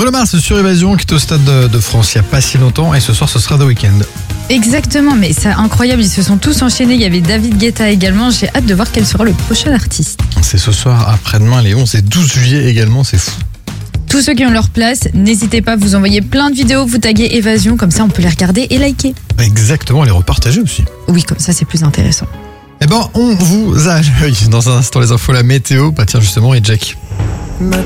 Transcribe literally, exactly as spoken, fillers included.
Bruno Mars sur Évasion qui est au Stade de, de France il n'y a pas si longtemps et ce soir ce sera The Weeknd. Exactement, mais c'est incroyable, ils se sont tous enchaînés. Il y avait David Guetta également. J'ai hâte de voir quel sera le prochain artiste. C'est ce soir après-demain les onze et douze juillet également, c'est fou. Tous ceux qui ont leur place, n'hésitez pas, vous envoyez plein de vidéos, vous taguez Évasion, comme ça on peut les regarder et liker. Exactement, les repartager aussi. Oui, comme ça c'est plus intéressant. Eh ben on vous a à l'œil dans un instant les infos, la météo, bah tiens justement et Jack.